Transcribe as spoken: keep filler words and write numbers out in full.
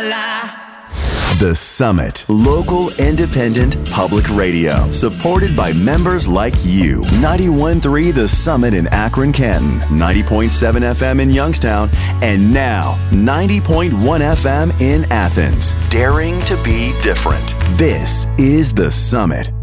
la. The Summit, local independent public radio, supported by members like you. ninety-one point three The Summit in Akron, Canton, ninety point seven F M in Youngstown, and now ninety point one F M in Athens. Daring to be different. This is The Summit.